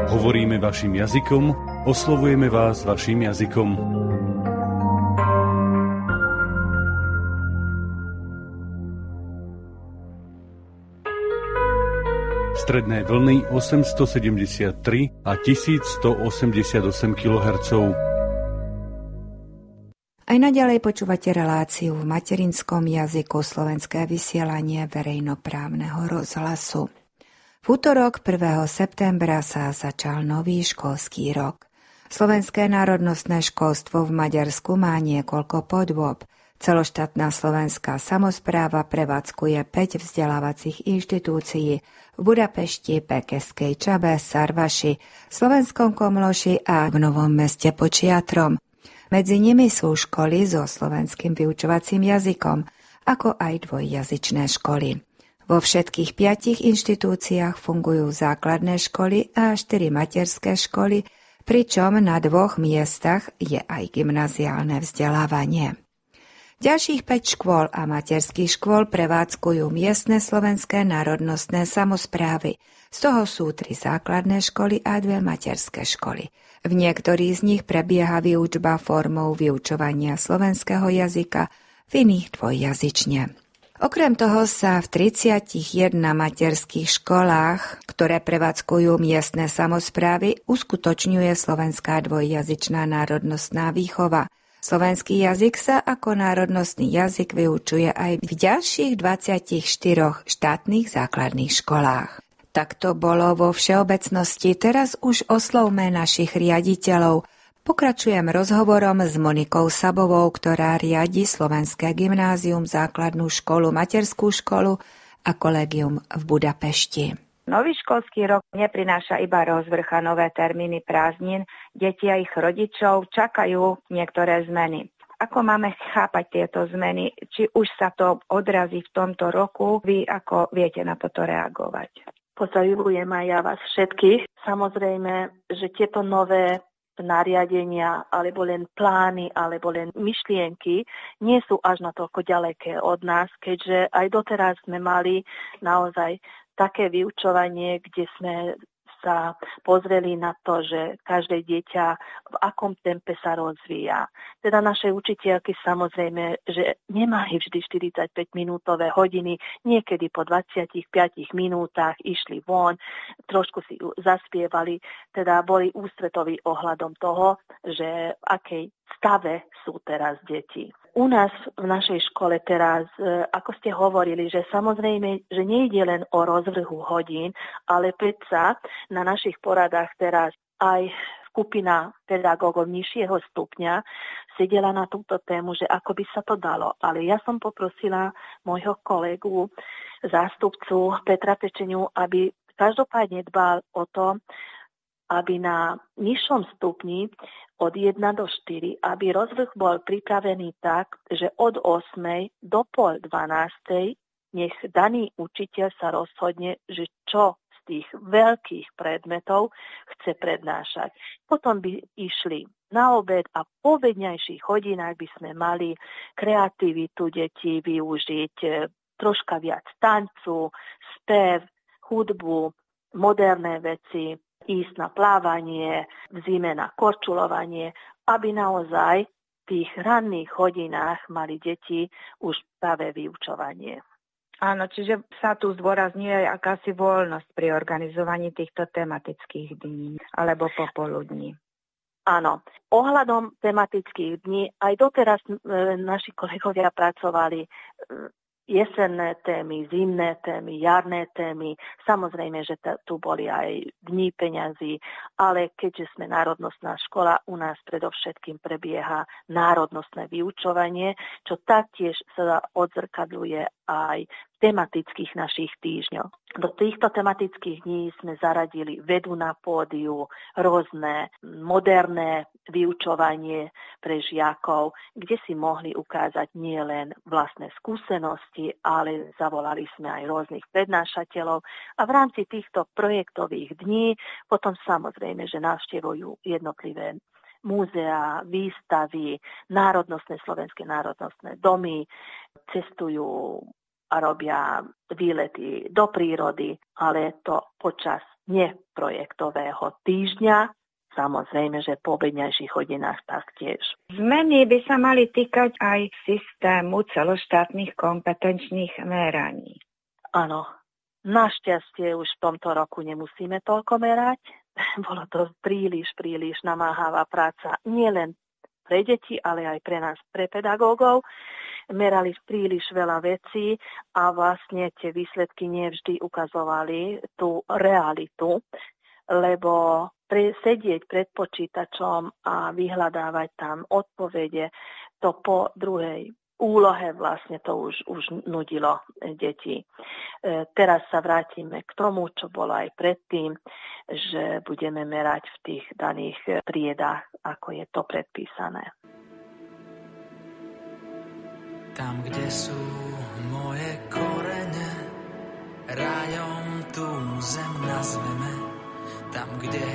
Hovoríme vašim jazykom, oslovujeme vás vašim jazykom. Stredné vlny 873 a 1188 kHz. Aj naďalej počúvate reláciu v materinskom jazyku Slovenské vysielanie verejnoprávneho rozhlasu. V utorok 1. septembra sa začal nový školský rok. Slovenské národnostné školstvo v Maďarsku má niekoľko podôb. Celoštátna slovenská samospráva prevádzkuje 5 vzdelávacích inštitúcií v Budapešti, Pekeskej Čabe, Sarvaši, Slovenskom Komloši a v Novom Meste pod Čiatrom. Medzi nimi sú školy so slovenským vyučovacím jazykom, ako aj dvojjazyčné školy. Vo všetkých 5 inštitúciách fungujú základné školy a 4 materské školy, pričom na 2 miestach je aj gymnaziálne vzdelávanie. Ďalších 5 škôl a materských škôl prevádzkujú miestne slovenské národnostné samosprávy. Z toho sú 3 základné školy a 2 materské školy. V niektorých z nich prebieha výučba formou vyučovania slovenského jazyka, v iných dvojjazyčne. Okrem toho sa v 31 materských školách, ktoré prevádzkujú miestne samosprávy, uskutočňuje slovenská dvojjazyčná národnostná výchova. Slovenský jazyk sa ako národnostný jazyk vyučuje aj v ďalších 24 štátnych základných školách. Tak to bolo vo všeobecnosti, teraz už oslovme našich riaditeľov. Pokračujem rozhovorom s Monikou Sabovou, ktorá riadi Slovenské gymnázium, základnú školu, materskú školu a kolegium v Budapešti. Nový školský rok neprináša iba rozvrh a nové termíny prázdnin. Deti a ich rodičov čakajú niektoré zmeny. Ako máme chápať tieto zmeny? Či už sa to odrazí v tomto roku? Vy ako viete na toto reagovať? Pozdravujem aj ja vás všetkých. Samozrejme, že tieto nové nariadenia, alebo len plány, alebo len myšlienky nie sú až natoľko ďaleké od nás, keďže aj doteraz sme mali naozaj také vyučovanie, kde sme sa pozreli na to, že každé dieťa v akom tempe sa rozvíja. Teda naše učiteľky samozrejme, že nemali vždy 45-minútové hodiny, niekedy po 25 minútach išli von, trošku si zaspievali, teda boli ústretoví ohľadom toho, že v akej stave sú teraz deti. U nás v našej škole teraz, ako ste hovorili, že samozrejme, že nejde len o rozvrhu hodín, ale predsa na našich poradách teraz aj skupina pedagógov nižšieho stupňa sedela na túto tému, že ako by sa to dalo. Ale ja som poprosila môjho kolegu, zástupcu Petra Pečeniu, aby každopádne dbal o to, aby na nižšom stupni od 1 do 4, aby rozvrh bol pripravený tak, že od 8 do pol 12 nech daný učiteľ sa rozhodne, že čo z tých veľkých predmetov chce prednášať. Potom by išli na obed a po obedňajších hodinách by sme mali kreativitu detí využiť, troška viac tancu, spev, hudbu, moderné veci, ísť na plávanie, v zime na korčulovanie, aby naozaj v tých ranných hodinách mali deti už práve vyučovanie. Áno, čiže sa tu zdôrazňuje aj akási voľnosť pri organizovaní týchto tematických dní alebo popoludní. Áno, ohľadom tematických dní aj doteraz naši kolegovia pracovali jesenné témy, zimné témy, jarné témy. Samozrejme, že tu boli aj dni peňazí, ale keďže sme národnostná škola, u nás predovšetkým prebieha národnostné vyučovanie, čo taktiež sa odzrkadľuje aj v tematických našich týždňoch. Do týchto tematických dní sme zaradili vedu na pódiu, rôzne moderné vyučovanie pre žiakov, kde si mohli ukázať nielen vlastné skúsenosti, ale zavolali sme aj rôznych prednášateľov a v rámci týchto projektových dní potom samozrejme, že navštevujú jednotlivé múzea, výstavy, slovenské národnostné domy, cestujú a robia výlety do prírody, ale to počas neprojektového týždňa, samozrejme, že po obedňajších hodinách taktiež. Zmeny by sa mali týkať aj systému celoštátnych kompetenčných meraní. Áno, našťastie už v tomto roku nemusíme toľko merať. Bolo to príliš namáhavá práca, nielen pre deti, ale aj pre nás, pre pedagógov. Merali príliš veľa vecí a vlastne tie výsledky nevždy ukazovali tú realitu, lebo sedieť pred počítačom a vyhľadávať tam odpovede, to po druhej úlohe vlastne to už nudilo deti. Teraz sa vrátime k tomu, čo bolo aj predtým, že budeme merať v tých daných triedách, ako je to predpísané. Tam, kde sú moje korene, rajom tú zem nazveme. Tam, kde